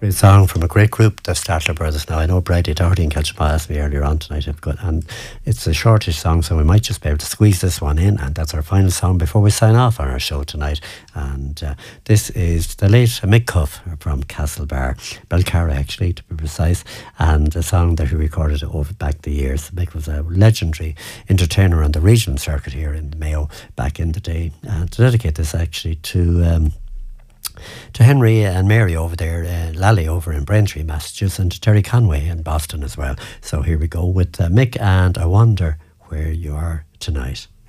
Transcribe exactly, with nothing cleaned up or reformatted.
Great song from a great group, the Statler Brothers. Now, I know Brady Doherty and Kelchma asked me earlier on tonight, if got, and it's a shortish song, so we might just be able to squeeze this one in, and that's our final song before we sign off on our show tonight. And uh, this is the late Mick Cuff from Castlebar, Belcarra actually, to be precise, and a song that he recorded over back the years. Mick was a legendary entertainer on the regional circuit here in Mayo back in the day. And to dedicate this actually to... Um, to Henry and Mary over there, uh, Lally over in Braintree, Massachusetts, and to Terry Conway in Boston as well. So here we go with uh, Mick and I Wonder Where You Are Tonight.